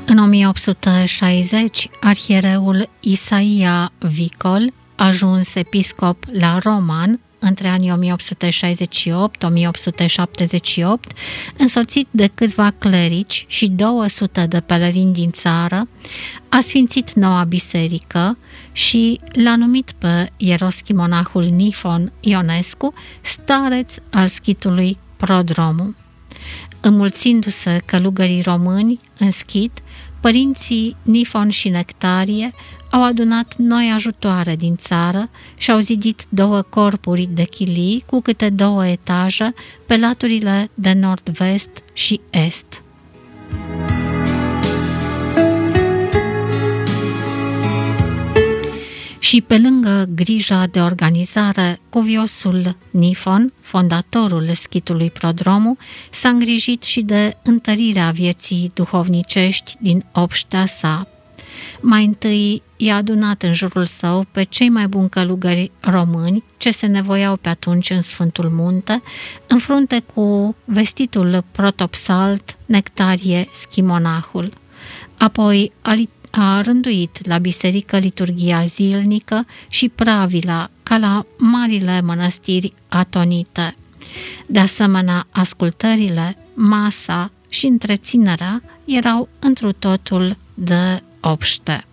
În 1860, arhiereul Isaia Vicol, ajuns episcop la Roman între anii 1868-1878, însoțit de câțiva clerici și 200 de pelerini din țară, a sfințit noua biserică și l-a numit pe ieroschimonahul Nifon Ionescu stareț al schitului Prodromu. Înmulțindu-se călugării români în schit, părinții Nifon și Nectarie au adunat noi ajutoare din țară și au zidit 2 corpuri de chilii cu câte 2 etaje pe laturile de nord-vest și est. Și pe lângă grija de organizare, cuviosul Nifon, fondatorul schitului Prodromu, s-a îngrijit și de întărirea vieții duhovnicești din obștea sa. Mai întâi i-a adunat în jurul său pe cei mai buni călugări români ce se nevoiau pe atunci în Sfântul Munte, în frunte cu vestitul protopsalt Nectarie Schimonahul. Apoi a rânduit la biserică liturghia zilnică și pravila, ca la marile mănăstiri atonite. De asemenea, ascultările, masa și întreținerea erau întru totul de obște.